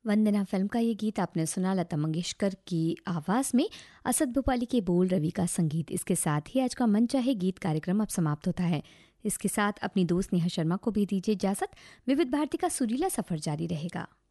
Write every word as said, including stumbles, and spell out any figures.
वंदना film का ये गीत आपने सुना, लता मंगेशकर की आवाज़ में, असद भोपाली के बोल, रवि का संगीत। इसके साथ ही आज का मन चाहे गीत कार्यक्रम अब समाप्त होता है। इसके साथ अपनी दोस्त नेहा शर्मा को भी दीजिए इजाज़त। विविध भारती का सुरीला सफ़र जारी रहेगा।